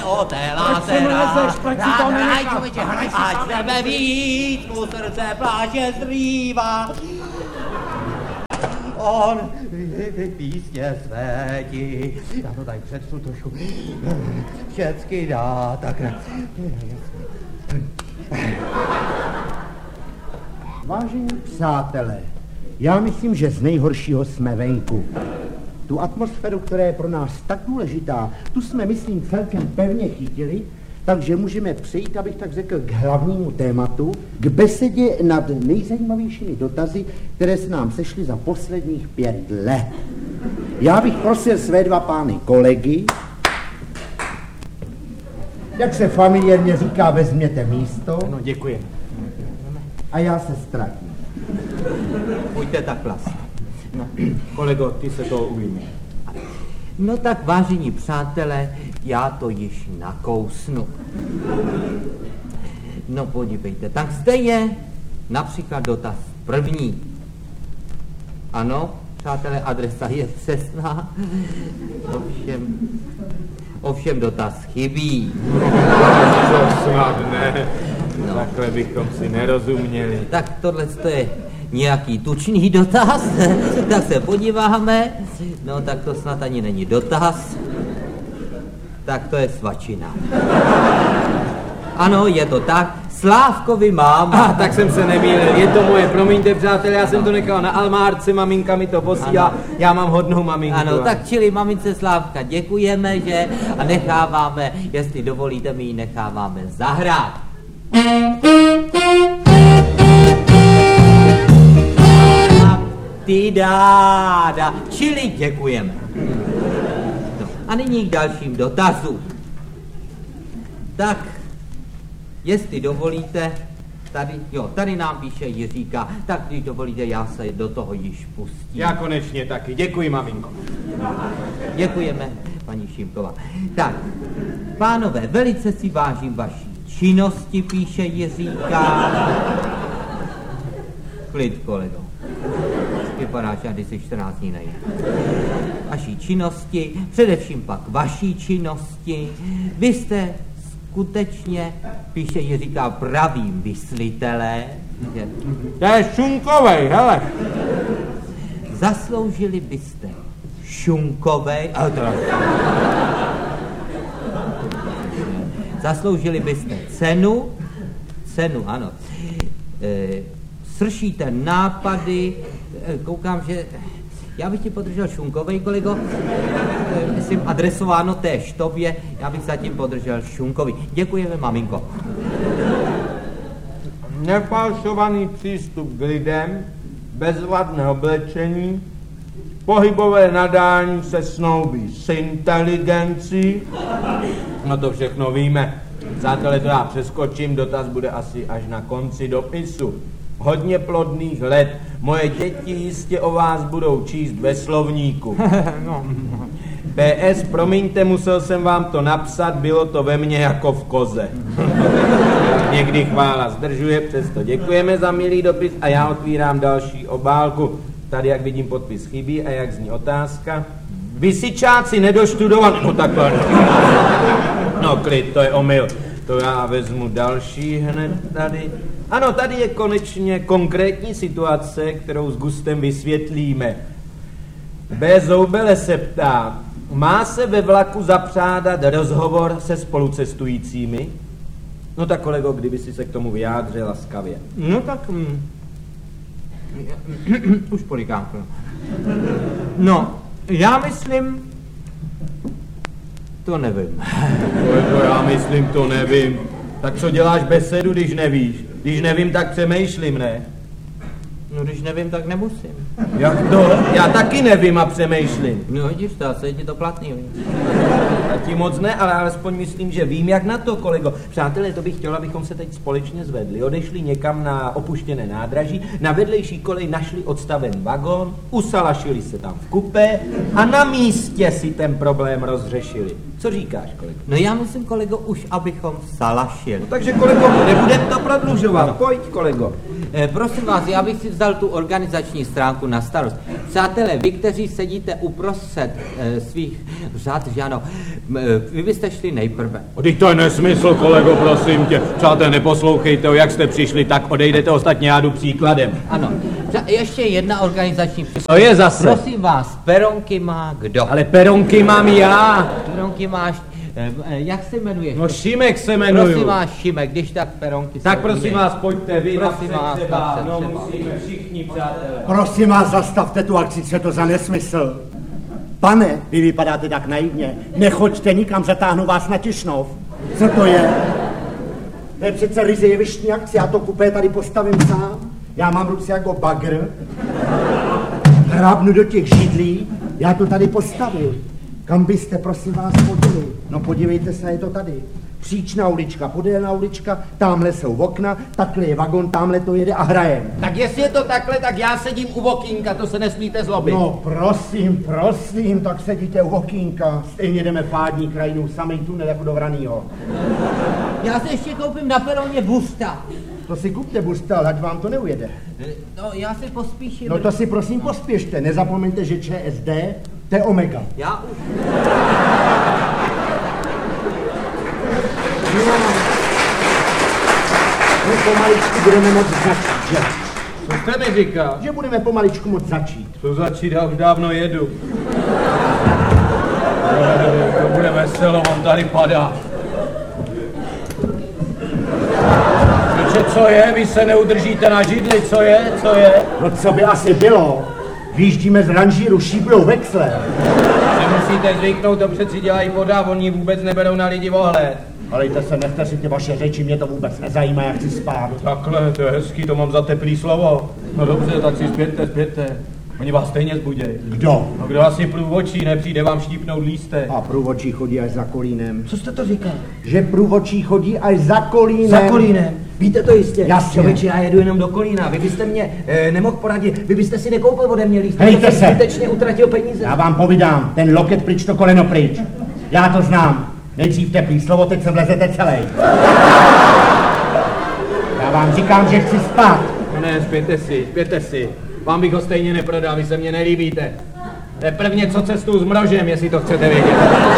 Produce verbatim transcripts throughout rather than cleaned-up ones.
o té lázera. Hraj, člověče, hraj si ať sebe víc, mu srdce pláče zrývá. On písně světí. Já to tady přečtu trošku. Všecky dá, tak ne. Vážení přátelé, já myslím, že z nejhoršího jsme venku. Tu atmosféru, která je pro nás tak důležitá, tu jsme, myslím, celkem pevně chytili, takže můžeme přejít, abych tak řekl, k hlavnímu tématu, k besedě nad nejzajímavějšími dotazy, které se nám sešly za posledních pět let. Já bych prosil své dva pány kolegy, jak se familiárně říká, vezměte místo. No, děkuji. A já se ztratím. Pojďte tak vlastně. No, kolego, ty se toho ujmi. No tak, vážení přátelé, já to již nakousnu. No podívejte, tak zde je například dotaz první. Ano, přátelé, adresa je přesná. Ovšem, ovšem dotaz chybí. To snad ne. No. Takhle bychom si nerozuměli. Tak tohle je nějaký tučný dotaz, tak se podíváme. No tak to snad ani není dotaz. Tak to je svačina. Ano, je to tak. Slávkovi máma. Ah, tak jsem se nemýlil. Je to moje, promiňte přátelé, já jsem to nechal na almárce, maminka mi to posílá, ano. Já mám hodnou maminku. Ano, tak čili mamince Slávka děkujeme, že? A necháváme, jestli dovolíte, my ji necháváme zahrát. Ty dáda, čili děkujeme. No, a nyní k dalším dotazům. Tak, jestli dovolíte, tady, jo, tady nám píše Jiříka, tak když dovolíte, já se do toho již pustím. Já konečně taky, děkuji, maminko. Děkujeme, paní Šimková. Tak, pánové, velice si vážím vaší činnosti, píše Jiříka. Klid, kolego. Vypadá, že tady si čtrnáct dní nejde. Vaší činnosti, především pak vaší činnosti. Vy jste skutečně, píše Jiříka, pravým myslitelé. To je šunkovej, hele. Zasloužili byste šunkovej, ale teda... Zasloužili byste cenu, cenu, ano. E, sršíte nápady, e, koukám, že... Já bych ti podržel šunkovej, kolego, e, myslím adresováno též tobě, já bych zatím podržel šunkový. Děkujeme, maminko. Nefalšovaný přístup k lidem, bezvadné oblečení, pohybové nadání se snoubí s inteligencí. No to všechno víme. Přátelé, to já přeskočím, dotaz bude asi až na konci dopisu. Hodně plodných let. Moje děti jistě o vás budou číst ve slovníku. No. P S, promiňte, musel jsem vám to napsat, bylo to ve mně jako v koze. Někdy chvála zdržuje, přesto děkujeme za milý dopis a já otvírám další obálku. Tady, jak vidím, podpis chybí a jak zní otázka. Vysičáci nedoštudovaní... No takhle. No klid, to je omyl. To já vezmu další hned tady. Ano, tady je konečně konkrétní situace, kterou s gustem vysvětlíme. B. Zoubele se ptá, má se ve vlaku zapřádat rozhovor se spolucestujícími? No tak kolego, kdyby si se k tomu vyjádřil laskavě. No tak... Mm, už polikám. No, já myslím... To nevím. Kolego, já myslím, to nevím. Tak co děláš besedu, když nevíš? Když nevím, tak přemýšlím, ne? No, když nevím, tak nemusím. Jak to? Já taky nevím a přemýšlím. No, vidíš to, asi je ti to platný. Zatím moc ne, ale alespoň myslím, že vím, jak na to, kolego. Přátelé, to bych chtěl, abychom se teď společně zvedli. Odešli někam na opuštěné nádraží, na vedlejší kolej našli odstaven vagón, usalašili se tam v kupé a na místě si ten problém rozřešili. Co říkáš, kolego? No já myslím, kolego, už abychom salašili. No, takže, kolego, nebudem to prodlužovat. No. Pojď, kolego. Eh, prosím vás, já bych si vzal tu organizační stránku na starost. Přátelé, vy, kteří sedíte uprostřed e, svých řad, že ano, e, vy byste šli nejprve. Teď to je nesmysl, kolego, prosím tě. Přátelé, neposlouchejte, jak jste přišli, tak odejdete, ostatně já jdu příkladem. Ano, ještě jedna organizační připomínka. To je zase. Prosím vás, peronky má kdo? Ale peronky mám já. Peronky máš, e, jak se jmenuješ? No Šimek se jmenuju. Prosím vás, Šimek, když tak peronky Tak jsou prosím jiné. vás, pojďte vy, Prosím napřed vás, třeba, napřed no třeba. musíme všichni, přátelé. Prosím vás, zastavte tu akci, co je to za nesmysl. Pane, vy vypadáte tak naivně. Nechoďte nikam, zatáhnu vás na Tišnov. Co to je? To je přece ryze jevištní akce, já to kupé tady postavím sám. Já mám ruce jako bagr. Hrábnu do těch židlí, já to tady postavím. Kam byste, prosím vás, chodili? No podívejte se, je to tady. Příčná ulička, podélná ulička, tamhle jsou okna, takhle je vagon, tamhle to jede a hrajem. Tak jestli je to takhle, tak já sedím u okýnka, to se nesmíte zlobit. No prosím, prosím, tak sedíte u okýnka. Stejně jdeme pádní krajinou, samej tunel jako do Vranýho. Já se ještě koupím na peroně busta. To si kupte, Busta, ať vám to neujede. No, já si pospíším. No to si prosím pospěšte, nezapomeňte, že ČSD, to je Omega. Já už... My pomaličku budeme moc začít, že? Co jste mi říkal? Že budeme pomaličku moc začít. To začít, já už dávno jedu. To bude veselo, on tady padá. Víte, co je? Vy se neudržíte na židli, co je? Co je? No co by asi bylo? Výjíždíme z ranžíru, šíplou vexle. Se musíte zvyknout, to přeci dělají voda, oni vůbec neberou na lidi ohled. Alejte se, nechte si ty vaše řeči, mě to vůbec nezajímá, jak chci spát. Takhle, to je hezký, to mám za teplý slovo. No dobře, tak si zpěte, zpěte. Oni vás stejně zbudějí. Kdo? No kdo asi průvočí, nepřijde vám štípnout lístek. A průvodčí chodí až za Kolínem. Co jste to říkal? Že průvodčí chodí až za Kolínem. Za Kolínem. Víte to jistě. Jasně. Člověče, já jedu jenom do Kolína. Vy byste mě e, nemohl poradit, vy byste si nekoupil ode mě lístek. Hejte Já jsem se. zbytečně utratil peníze. Já vám povídám, ten loket pryč, to koleno pryč. Já to znám. Nejdřív teplý slovo, teď se vlezete celý. Já vám říkám, že chci spát. No ne, zpěte si, zpěte si. Vám bych ho stejně neprodal, vy se mně nelíbíte. To je prvně co cestu s mrožem, jestli to chcete vědět.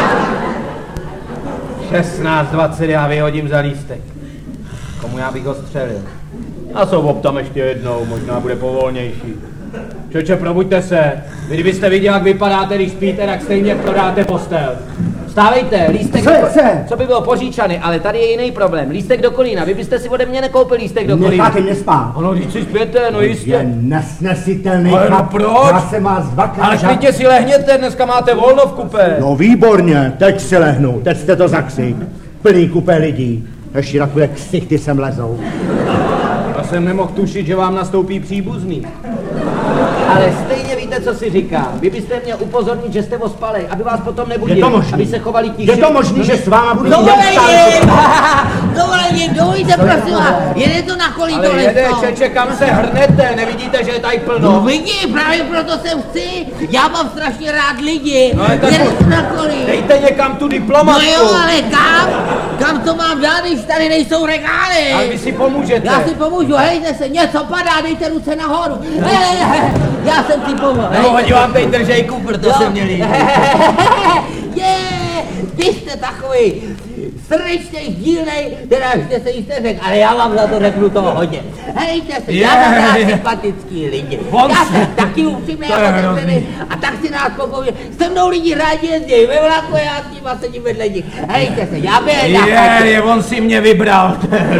šestnáct dvacet já vyhodím za lístek. Komu já bych ho střelil? Já se obtam ještě jednou, možná bude povolnější. Čeče, probuďte se. Vy kdybyste viděl, jak vypadáte, když spíte, tak stejně prodáte postel. Vstávejte, lístek Co do... je, co je? Co by bylo poříčany, ale tady je jiný problém. Lístek do Kolína, vy byste si ode mě nekoupil lístek do Kolína. Necháte mě spát. Ano, když si spěte, no Je jistě. nesnesitelný Ale no chlap. proč? Já jsem vás dvakrát... Ale ža- klidně si lehněte, dneska máte volno v kupé. No výborně, teď si lehnu, teď jste to zakřik. Plný kupé lidí. Ještě takové ksichty sem lezou. Já jsem nemohl tušit, že vám nastoupí příbuzný. Ale stejně víte, co si říká. Vy byste mě upozornit, že jste ospalej, aby vás potom nebudili. Je to možný? Aby se chovali tiše. Je to možný, že s váma budu Dovolením! Dovolením, dovolíte, prosím vás, jede to na kolí Ale dole. jede, čeče, kam se hrnete? Nevidíte, že je tady No plno? vidí, právě proto sem chci. Já mám strašně rád lidi. No, ale tak Jede mu- to na kolí. Dejte někam tu No diplomatku. jo, ale kam? Kam to mám dát, když tady nejsou regály? Ale vy si pomůžete. Já si pomůžu, hejte se, něco padá, dejte ruce nahoru. He, he, he, já jsem ti pomohl. No, oni vám teď držej kufr, to se mě líbí. Je, vy jste takový srdečnej, dílnej, teda ještě se jste řekl, ale já vám za to řeknu toho hodně. Hejte se, já mám rád sympatický lidi. On Já se- jsem taky upřímný To je jako hrozný. ten a tak si nás popovědět. Se mnou lidi rádi jezdí, ve vlaku já s nima sedím vedle nich. Hejte se, já byl na Je, chatě. je, on si mě vybral.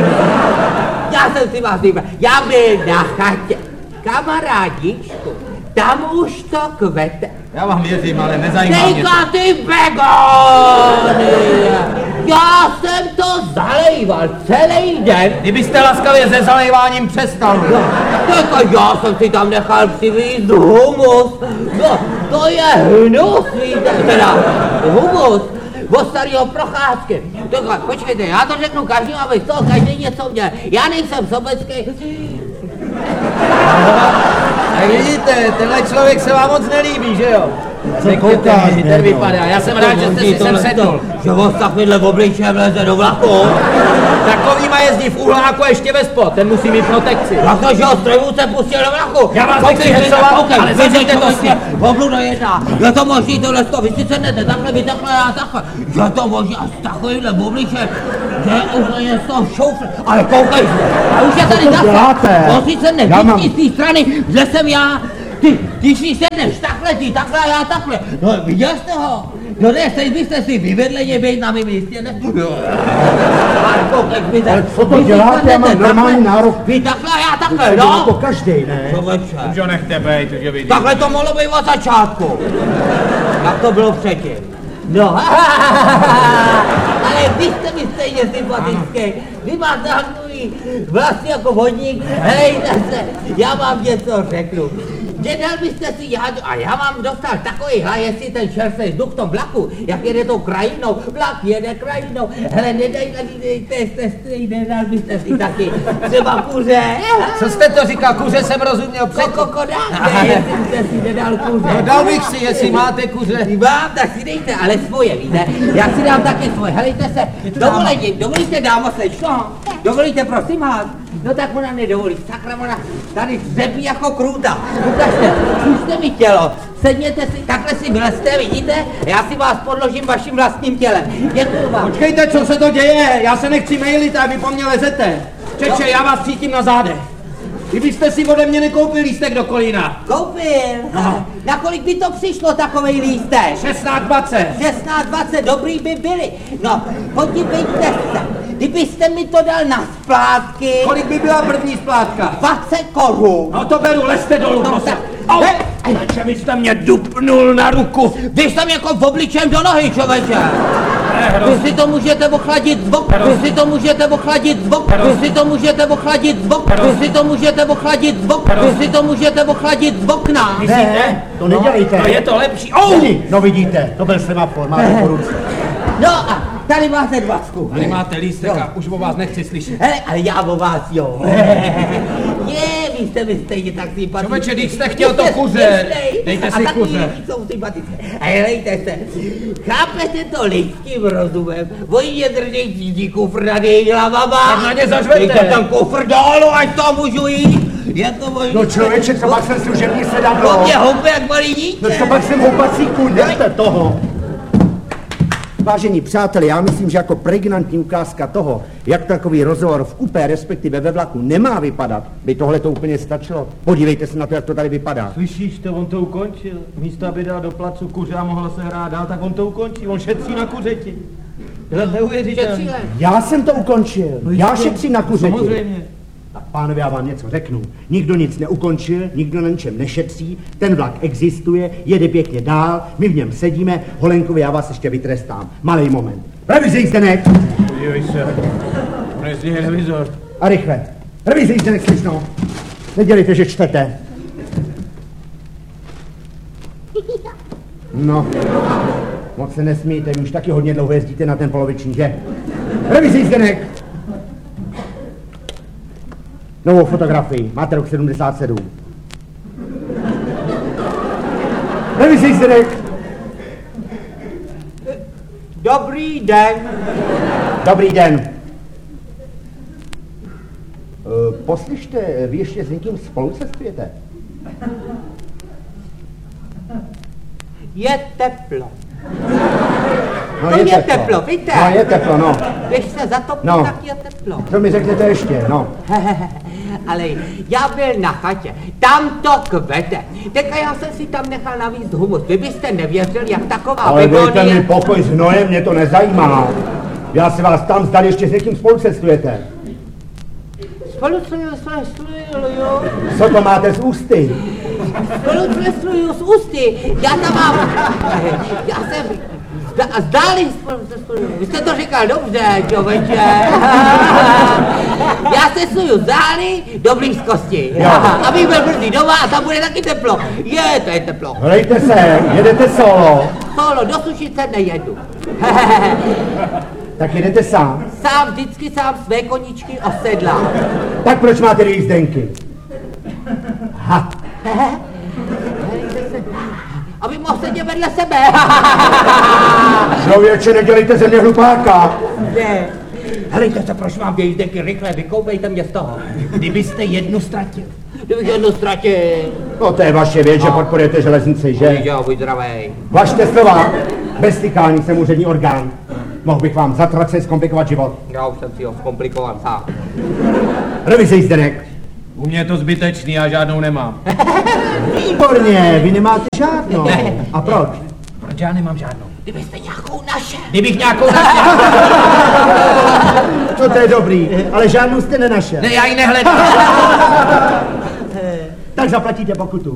Já jsem si vás vybral, já byl na chatě. Kamarádičku, tam už to kvete. Já vám věřím, ale nezajímá mě to. Tejka ty begony! Já jsem to zalejval celý den. Kdybyste laskavě se zalejváním přestal. Tejka, já jsem si tam nechal přivízt humus. No, to je hnus, víte, teda humus. Od starého Procházky. Tejka, počkejte, já to řeknu každý, aby z toho každý něco měl. Já nejsem sobecký. Tak vidíte, tenhle člověk se vám moc nelíbí, že jo? Co koukáš, Ten Běno? vypadá, já jsem rád, že jste si sem sedl. Že vás takovýhle obličejem leze do vlaku. Takový má jezdí v uhláku a ještě ve spod, ten musí mít protekci. Jak to, že ho strojvůdce pustil do vlaku? Já vás Koukej, nechci vy hecovat, koukej, ale vy zavřete teď to s ním. Obluda jedna. Je to možný tohle sto, vy si sednete takhle, vy takhle, já takhle. Je to možný a s takovýmhle obličejem, že je úplně z toho šoufl. Ale koukej se, a už je tady to zase. děláte? On si sedne Já mám- vždycky z té strany, že jsem já. Ty, ty si sedneš takhle, ty takhle a já takhle. No, viděl jste ho? No ne, teď byste si vyvedleně být na mým místě, ne? Ale koukej, vy tak- Ale co to vy si děláte? Já mám sednete normální takhle, nárok. Vy takhle a já takhle, To no? jako každej, ne? Člověče. Už ho nechte bejt, už je vidím. Takhle to mohlo být od začátku. Jak to bylo předtím. No, ale vy jste mi stejně sympatický. Vy máte takový vlastně jako vodník. Helejte se, já vám něco řeknu. Nedal byste si jádu, a já vám dostal takový hlad, jestli ten čerstvý vzduch v tom vlaku, jak jede tou krajinou, vlak jede krajinou, hele, nedej, nedejte, jste stejný, nedal byste si taky třeba kuře. Co jste to říkal, kuře jsem rozuměl před... Koko dáte, jestli byste si nedal kuře. No dal bych si, jestli máte kuře. Vám, tak si dejte, ale svoje, víte? Já si dám také svoje. Helejte se, dovolíte, dovolíte, dámo, slečno? Dovolíte, prosím vás? No tak ona nedovolí, sakra, ona tady řepí jako krůta. Ukažte, zkuste mi tělo, sedněte si, takhle si vylezte, vidíte? Já si vás podložím vaším vlastním tělem. Děkuju vám. Počkejte, co se to děje? Já se nechci mailit a vy po mně lezete. Čeče, já vás cítím na zádech. Kdybyste si ode mě nekoupil lístek do Kolína. Koupil? No. Na kolik by to přišlo, takovej lístek? šestnáct dvacet. šestnáct dvacet, dobrý by byli. No, podívejte se, kdybyste mi to dal na splátky, Kolik by byla první splátka? dvacet korun. No to beru, lezte dolů, No, prosím. tak- Au! Ne. Čeče, vy jste mě dupnul na ruku. Vy jste mě jako v obličem do nohy, člověče. Vy si to můžete ochladit z boku, vy si to můžete ochladit z boku, vy si to můžete ochladit z boku, vy si to můžete ochladit z boku, vy si to můžete ochladit z okna. Ne, to nedělejte. No je to lepší. Au! Není. No vidíte, to byl semafor, máte po ruce. No a tady máte dvacku. Tady máte lístek a už o vás nechci slyšet. Hele, ale já o vás, jo. Je, vy jste mi stejně tak sympatický. Člověče, když jste chtěl to Vy jste kuře, směšnej. dejte A si takový kuře. lidi jsou sympatické. A helejte se, chápete to lidským rozumem? Oni mě držej tíží kufr nad jejich hlavama. Tak na ně zařvete. Dejte ten kufr dolů, ať to můžu jít. Je to možný. No člověče, co pak jsem služební To sedadlo? mě houpe jak malý dítě. No co pak jsem houpací kůň, nechte toho. Vážení přátelé, já myslím, že jako pregnantní ukázka toho, jak takový rozhovor v kupé, respektive ve vlaku, nemá vypadat, by tohle to úplně stačilo. Podívejte se na to, jak to tady vypadá. Slyšíš to, on to ukončil. Místo, aby dal do placu kuře a mohla se hrát dál, tak on to ukončí. On šetří na kuřeti. To je neuvěřitelné. Šetříle. Já jsem to ukončil. Já šetřím na kuřeti. Samozřejmě. Tak pánové, já vám něco řeknu. Nikdo nic neukončil, nikdo na ničem nešetří, ten vlak existuje, jede pěkně dál, my v něm sedíme, Holenkovi, já vás ještě vytrestám. Malý moment. Revize jízdenek! Podívej se. On jezdí televizor. A rychle. Revize jízdenek, slyšno. Nedělejte, že čtete. No, moc se nesmíte, vy už taky hodně dlouho jezdíte na ten poloviční, že? Revize jízdenek! Novou fotografii, máte rok sedmdesát sedm. Revize jízdenek! Dobrý den. Dobrý den. Uh, poslyšte, vy ještě s někým spolu cestujete? Je teplo. No, To je teplo, víte? No, je teplo, no. Když se zatopí, No. tak je teplo. Co mi řeknete ještě, no? Ale já byl na chatě, tam to kvete. Teďka já jsem si tam nechal navíct humus. Vy byste nevěřil, jak taková Ale dejte mi begonie... pokoj s hnojem, mě to nezajímá. Já se vás tam zdali, ještě s někým spolu cestujete. Spolucestuju, jo. Co to máte z ústy? Spolucestuju s ústy. Já tam mám... Já jsem... Zda- Zdáli spolucestuju. Vy jste to říkal dobře, člověče. Já cestuju zdáli do blízkosti. Jo. Abych byl brzy doma a tam bude taky teplo. Je, to je teplo. Hlejte se, jedete solo, Solo, do Sušice nejedu. tak jedete sám. Sám vždycky sám své koníčky osedlám. Tak proč máte jízdenky? Ha, Aby mohl sedět je vedle sebe. Člověče, nedělejte ze mě hlupáka. Ne. Helejte se, prosím vám, dějzdenky, rychle, vykoupejte mě z toho. Kdybyste jednu ztratil. Kdybych jednu ztratil. No to je vaše věc, že podporujete železnici, že? Jo, buď zdravej. Važte slova. Bez stykání jsem úřední orgán. Mohl bych vám zatrace zkomplikovat život. Já už jsem si ho zkomplikoval sám. Revize jízdenek. U mě je to zbytečný, já žádnou nemám. Výborně, vy nemáte žádnou. A proč? Proč já nemám žádnou? Kdybyste nějakou našel. Kdybych nějakou našel. No to je dobrý, ale žádnou jste nenašel. Ne, já ji nehledám. Tak zaplatíte pokutu.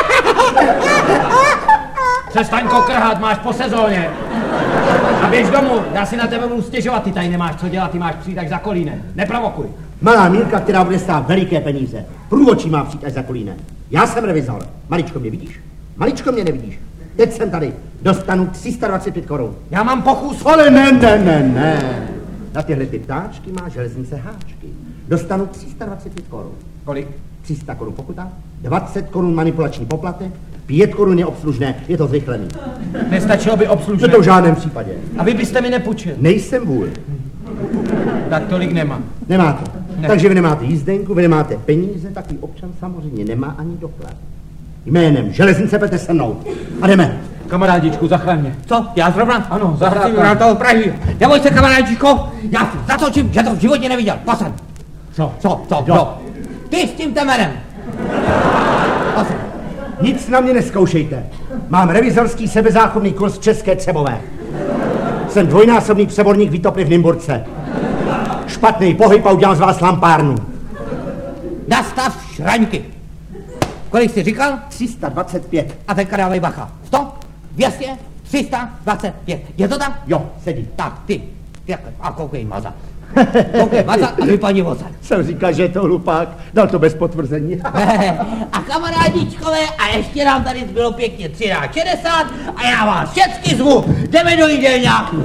Přestaň kokrhat, máš po sezóně. A běž domů, já si na tebe budu stěžovat, ty tady nemáš co dělat, ty máš přijít až za Kolínem. Neprovokuj. Malá Mírka, která bude stát veliké peníze. Průvočí má přijít až za Kolínem. Já jsem revizor. Maličko mě vidíš? Maličko mě nevidíš. Teď jsem tady. Dostanu tři sta dvacet pět korun. Já mám pochůz. Ale ne, ne, ne, ne. Na tyhle ty ptáčky má železnice háčky. Dostanu tři sta dvacet pět korun. Kolik? tři sta korun pokuta, dvacet korun manipulační poplatek, pět korun je obslužné, je to zrychlený. Nestačilo by No obslužné. to v žádném případě. A vy byste mi nepůjčil. Nejsem vůl. Tak tolik nemám. Nemáte. Ne. Takže vy nemáte jízdenku, vy nemáte peníze, takový občan samozřejmě nemá ani doklad. Jménem železnice pojďte se mnou. A jdeme. Kamarádičku, zachraň mě. Co? Já zrovna? Ano, Zahrát zahrát. toho Prahy. Neboj se, kamarádičko, já si zatočím, že to v životě neviděl. Posem. Co? Co? Co? Kdo? Kdo? Ty s tím temerem. Posem. Nic na mě neskoušejte. Mám revizorský sebezáchovný kurz České Třebové. Jsem dvojnásobný přeborník výtopny v Nymburce. Špatný pohyb a udělám z vás lampárnu. Nastav šraňky. Kolik jsi říkal? tři sta dvacet pět. A teďka dávej bacha. sto, dvě stě, tři sta dvacet pět. Je to tak? Jo, sedí. Tak, ty. ty a koukej, maza. Koukej, maza a vypadni voze. Jsem říkal, že je to hlupák. Dal to bez potvrzení. A kamarádičkové, a ještě nám tady zbylo pěkně třináct šedesát a já vás všechny zvu. Jdeme do jídelňáku.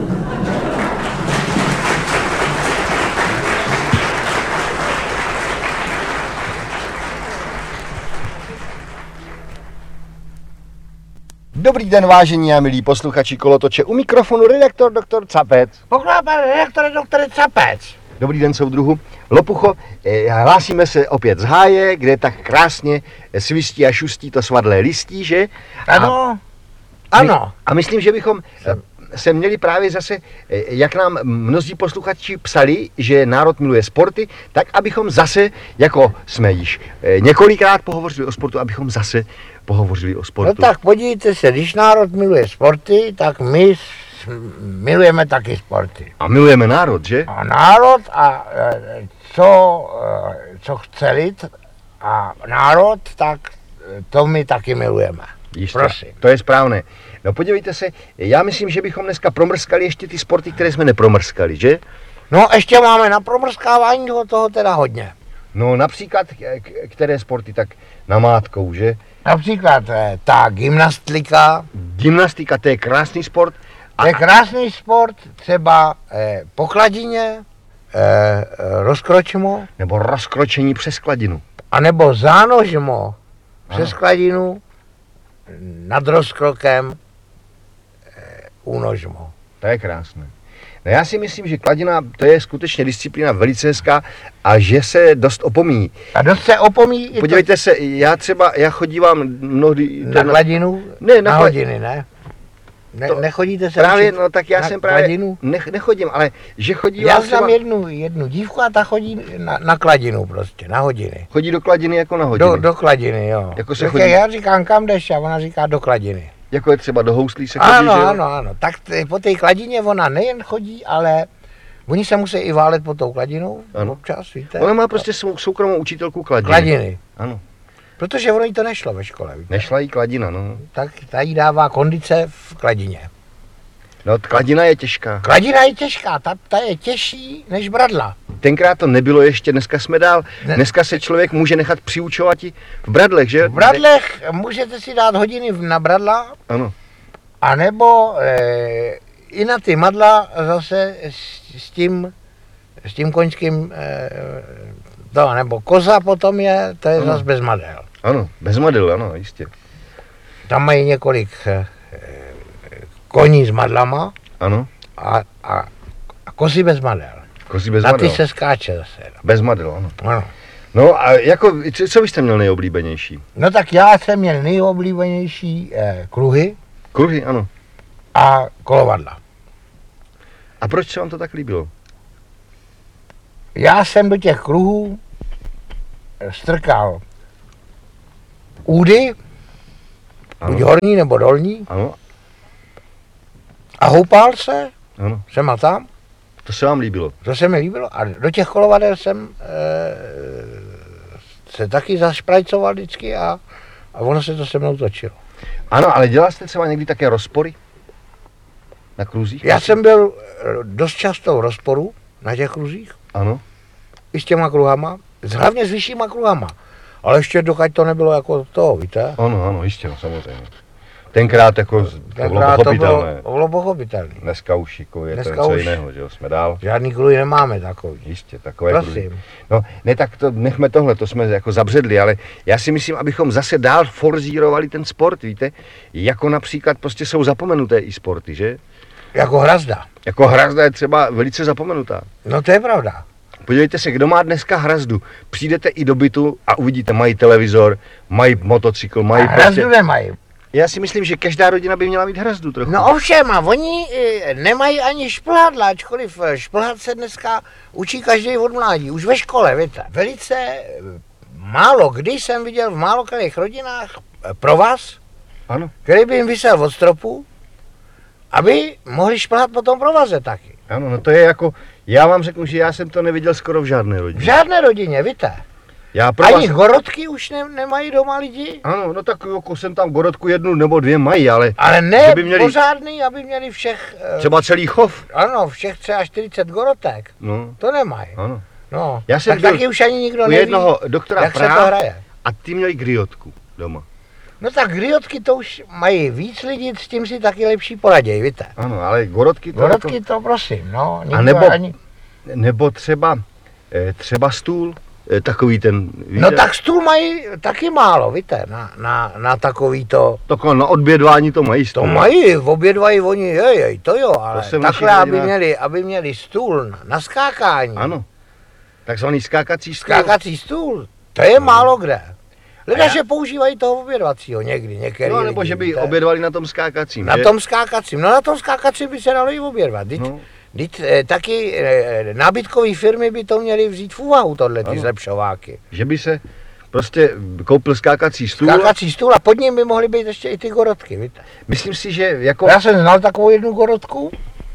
Dobrý den, vážení a milí posluchači Kolotoče, u mikrofonu redaktor doktor Capec. Pokládá pan redaktore doktore Capec. Dobrý den, soudruhu. Lopucho, eh, hlásíme se opět z háje, kde tak krásně svistí a šustí to svadlé listí, že? Ano, A, ano. a myslím, že bychom eh, se měli právě zase, eh, jak nám mnozí posluchači psali, že národ miluje sporty, tak abychom zase, jako jsme již eh, několikrát pohovořili o sportu, abychom zase pohovořili o sportu. No tak podívejte se, když národ miluje sporty, tak my s- milujeme taky sporty. A milujeme národ, že? A národ a e, co, e, co chce lid a národ, tak e, to my taky milujeme. Jistě, Prosím. to je správné. No podívejte se, já myslím, že bychom dneska promrskali ještě ty sporty, které jsme nepromrskali, že? No ještě máme na promrskávání toho, toho teda hodně. No například, k- k- které sporty, tak namátkou, že? Například e, ta gymnastika, Gymnastika, to je krásný sport. to je krásný sport, třeba e, po kladině, e, e, rozkročmo, Nebo rozkročení přes kladinu. anebo zánožmo přes kladinu, nad rozkrokem, e, únožmo. To je krásné. No já si myslím, že kladina, to je skutečně disciplína velice hezká a že se dost opomíjí. A dost se opomíjí i Podívejte se, já třeba, já chodívám mnohdy... to na kladinu, Ne, na na kla- hodiny, ne? Ne, To- nechodíte se Právě, učit no tak já na jsem právě, kladinu? nech, nechodím, ale že chodí Já třeba, znám jednu, jednu dívku a ta chodí na, na kladinu prostě, na hodiny. chodí do kladiny jako na hodiny. Do, do kladiny, jo. Jako se Tak chodí- Já říkám, kam jdeš, a ona říká do kladiny. Jako je třeba do houslí se chodí, Ano, že jo? ano, ano. Tak t- po té kladině ona nejen chodí, ale oni se musí i válet pod tou kladinou, Ano. občas, víte. Ona má prostě svou soukromou učitelku kladiny. Kladiny. Ano, Protože ono jí to nešlo ve škole, víte. nešla jí kladina, no. Tak ta jí dává kondice v kladině. No, kladina je těžká. Kladina je těžká, ta, ta je těžší než bradla. Tenkrát to nebylo ještě, dneska jsme dál. Ne. Dneska se člověk může nechat přiučovat i v bradlech, že? V bradlech můžete si dát hodiny v- na bradla, Ano. anebo e, i na ty madla zase s, s tím, s tím koňským, e, to, nebo koza potom je, to je Ano. zase bez madel. Ano, bez madel, ano, jistě. Tam mají několik e, koní s madlama Ano, a, a, a kozy bez madel. kozy bez Na madel. ty se skáče zase. Bez madel, ano. Ano. No a jako, co, co byste měl nejoblíbenější? No tak já jsem měl nejoblíbenější eh, kruhy Kruhy, ano. a kolovadla. A proč se vám to tak líbilo? Já jsem do těch kruhů strkal údy, Ano. buď horní nebo dolní, Ano, a houpal se, ano. sem a tam, To se vám líbilo. to se mi líbilo. A do těch kolovadel jsem e, se taky zašprajcoval vždycky a, a ono se to se mnou točilo. Ano, ale dělal jste třeba někdy také rozpory? Na kruzích? Já jsem byl dost často v rozporu na těch kruzích, Ano. i s těma kruhama, hlavně s vyššíma kruhama. Ale ještě dokud to nebylo jako to, víte? Ano, ano, jistě, no, samozřejmě. Tenkrát jako to bylo Tenkrát to bylo, pochopitelné. to bylo pochopitelné. Dneska už jako je to Dneska něco už- jiného, že jo, jsme dál. Žádný kruhy nemáme takový. Jistě, takové kruhy. Prosím. No, ne, tak to nechme tohle, to jsme jako zabředli, ale já si myslím, abychom zase dál forzírovali ten sport, víte, jako například prostě jsou zapomenuté i sporty, že? Jako hrazda. Jako hrazda je třeba velice zapomenutá. No to je pravda. Podívejte se, kdo má dneska hrazdu, přijdete i do bytu a uvidíte, mají televizor, mají motocykl, A mají hrazdu prostě... nemají. Já si myslím, že každá rodina by měla mít hrazdu trochu. No ovšem, a oni e, nemají ani šplhadla, ačkoliv e, šplhat se dneska učí každý od mládí, už ve škole, víte. Velice e, málo kdy jsem viděl v málo kterých rodinách e, provaz, Ano, který by jim visel od stropu, aby mohli šplhat po tom provaze taky. ano, no to je jako, já vám řeknu, že já jsem to neviděl skoro v žádné V rodině. žádné rodině, víte. Já pro Ani vás... gorodky už ne, nemají doma lidi. Ano, no tak jako jsem tam gorodku jednu nebo dvě mají, ale Ale ne Že by měli- pořádný, aby měli všech, e, třeba celý chov. ano, všech třeba čtyřicet gorotek. No, To nemají. ano. No, Já jsem tak byl taky už ani nikdo U neví, jednoho doktora jak se to Praha hraje. a ty měli griotku doma. No tak griotky to už mají víc lidí, s tím si taky lepší poraděj, víte. Ano, ale gorodky to Gorotky jako... to prosím, no. nikdo nebo- ani... Nebo třeba, eh, třeba stůl, eh, takový ten, víte? No tak stůl mají taky málo, víte, na, na, na takový to. Takhle na odbědvání to mají stůl. To mají, obědvají oni, jej, jej, to jo, ale jsem v takhle, našich aby rodinách- měli, aby měli stůl na, na skákání, Ano, takzvaný skákací stůl. skákací stůl, to je málo kde. Lidé, A já- že používají toho obědvacího někdy, některý No, nebo lidi, že by víte. obědvali na tom skákacím, Na že? tom skákacím, no na tom skákacím by se dalo i obědvat. Vždyť, No. vždyť, eh, taky eh, nábytkové firmy by to měly vzít v úvahu, tohle ty Ano. zlepšováky. Že by se prostě koupil skákací stůl. Skákací stůl a pod ním by mohly být ještě i ty gorotky, víte. Myslím si, že jako... Já jsem znal takovou jednu gorotku,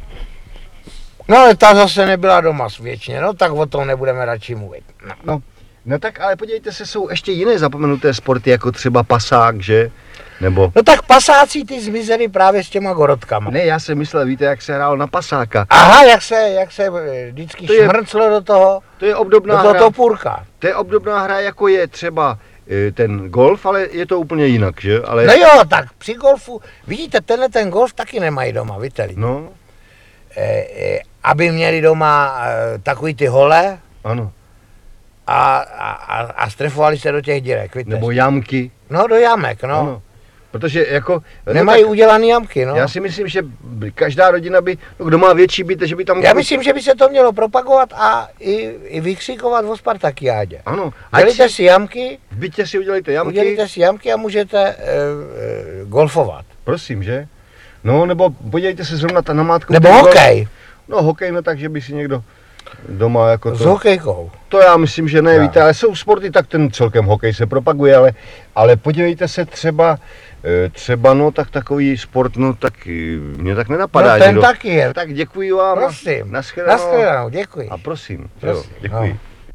no ale ta zase nebyla doma věčně, no tak o tom nebudeme radši mluvit. No. No, no tak ale podívejte se, jsou ještě jiné zapomenuté sporty, jako třeba pasák, že? Nebo... no tak pasáci ty zmizely právě s těma gorotkama. Ne, já jsem myslel, víte, jak se hrál na pasáka. Aha, jak se, jak se eh, vždycky To je- šmrclo do toho, To je obdobná do toho hra. topůrka. To je obdobná hra, jako je třeba eh, ten golf, ale je to úplně jinak, že? Ale... No jo, tak při golfu, vidíte, tenhle ten golf taky nemají doma, víte lidi. No, E, e, aby měli doma e, takový ty hole ano. a, a, a, a strefovali se do těch dírek, víte. Nebo jamky. No do jamek, no. Ano. Protože jako... no Nemají tak udělaný jamky, no. Já si myslím, že by- každá rodina by, no kdo má větší byt, že by tam... Já myslím, že by se to mělo propagovat a i, i vykřikovat o Spartakiádě. Ano, ať Dělejte si, si jamky, v bytě si udělejte jamky, udělejte si jamky a můžete e, e, golfovat. prosím, že? No, nebo podívejte se zrovna ta namátku. Nebo hokej, No, hokej, no takže by si někdo doma jako s to... hokejkou. To já myslím, že ne, Já. víte, ale jsou sporty, tak ten celkem hokej se propaguje, ale, ale podívejte se třeba, eh, třeba no tak takový sport, no tak eh, mě tak nenapadá. No ten že do- taky je. Tak děkuji vám. Prosím, Naschledanou. naschledanou, děkuji. A prosím, jo, Prosím, děkuji.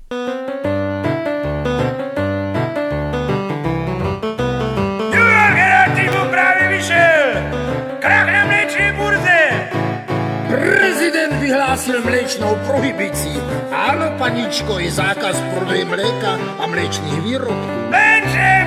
Kreativu právě vyšel! Krach na mléčné burze! Prezident vyhlásil mléčnou prohibici. Ano, paničko, je zákaz prodeje mléka a mléčných výrobků. Lenže